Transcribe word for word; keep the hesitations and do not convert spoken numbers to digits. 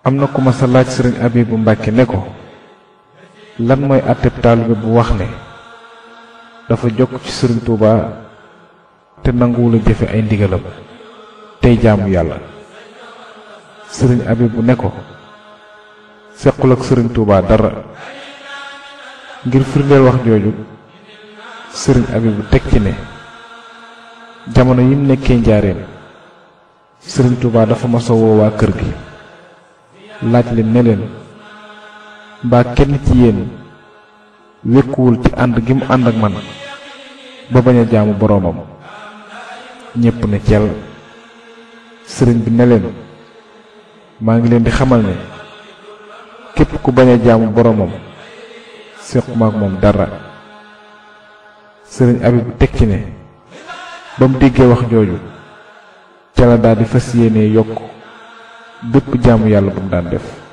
am na ku ma sa laaj sëriñ Abibu Mbàkke ne ko lan mooy àtteb taalibe bu wax ne dafa jokk ci sëriñ Tuuba te nanguwula jëfe ay ndigalam tey jaamu yàlla. sëriñ Abibu ne ko sequl ak sëriñ Tuuba dara. ngir firndeel wax jooju sëriñ Abibu teg ci ne jamono yim nekkee njaareem sëriñ Tuuba dafa masa woo waa kër gi laaj leen ne leen mbaa kenn ci yéen wekkuwul ci ànd gi mu ànd ak man ba bañ a jaamu boroomam. ñépp ne cel. sëriñ bi ne leen maa ngi leen di xamal ne képp ku bañ a jaamu boroomam séquma ak moom dara. sëriñ Abibu teg ci ne ba mu déggee wax jooju ca la daal di fas yéene yokk bépp jaamu yàlla bu mu daan def.